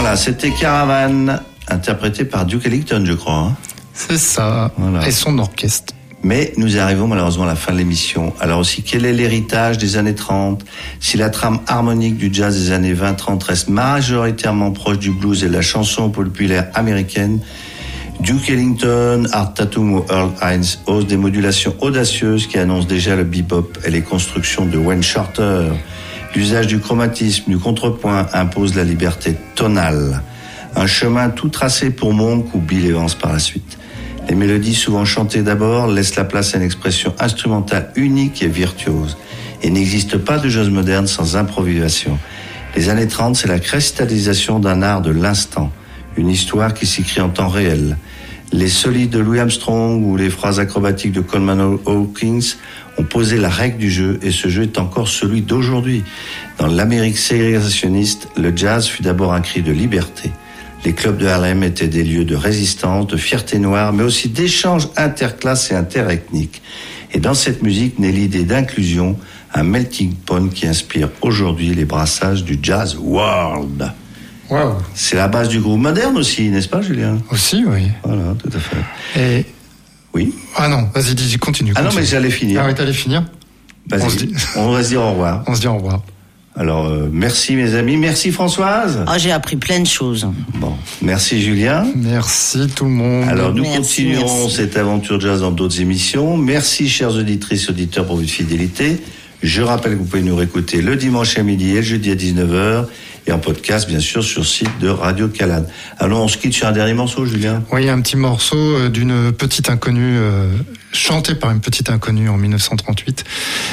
Voilà, c'était Caravan, interprété par Duke Ellington, je crois. Hein. C'est ça, voilà. Et son orchestre. Mais nous arrivons malheureusement à la fin de l'émission. Alors aussi, quel est l'héritage des années 30 ? Si la trame harmonique du jazz des années 20-30 reste majoritairement proche du blues et de la chanson populaire américaine, Duke Ellington, Art Tatum ou Earl Hines osent des modulations audacieuses qui annoncent déjà le bebop et les constructions de Wayne Shorter. L'usage du chromatisme, du contrepoint impose la liberté tonale. Un chemin tout tracé pour Monk ou Bill Evans par la suite. Les mélodies souvent chantées d'abord laissent la place à une expression instrumentale unique et virtuose. Il n'existe pas de jazz moderne sans improvisation. Les années 30, c'est la cristallisation d'un art de l'instant. Une histoire qui s'écrit en temps réel. Les solides de Louis Armstrong ou les phrases acrobatiques de Coleman Hawkins ont posé la règle du jeu et ce jeu est encore celui d'aujourd'hui. Dans l'Amérique ségrégationniste, le jazz fut d'abord un cri de liberté. Les clubs de Harlem étaient des lieux de résistance, de fierté noire, mais aussi d'échanges interclasses et interethniques. Et dans cette musique naît l'idée d'inclusion, un melting pot qui inspire aujourd'hui les brassages du jazz world. Wow. C'est la base du groupe moderne aussi, n'est-ce pas, Julien ? Aussi, oui. Voilà, tout à fait. Et... Oui. Ah non, vas-y, continue. Ah non, mais j'allais finir. Ah oui, t'allais finir ? Vas-y, on va se dire au revoir. On se dit au revoir. Alors, merci mes amis, merci Françoise. Ah, j'ai appris plein de choses. Bon, merci Julien. Merci tout le monde. Alors, nous continuerons cette aventure jazz dans d'autres émissions. Merci chères auditrices et auditeurs pour votre fidélité. Je rappelle que vous pouvez nous réécouter le dimanche à midi et le jeudi à 19h. Et en podcast, bien sûr, sur le site de Radio Calade. Alors, on se quitte sur un dernier morceau, Julien. Oui, un petit morceau d'une petite inconnue, chanté par une petite inconnue en 1938.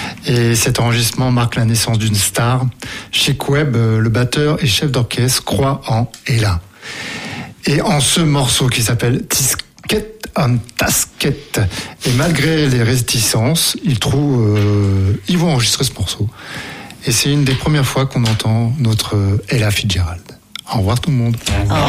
Et cet enregistrement marque la naissance d'une star. Chick Webb, le batteur et chef d'orchestre, croit en Ella. Et en ce morceau qui s'appelle Tisket on Tasket, et malgré les réticences, ils vont enregistrer ce morceau. Et c'est une des premières fois qu'on entend notre Ella Fitzgerald. Au revoir tout le monde. Au revoir.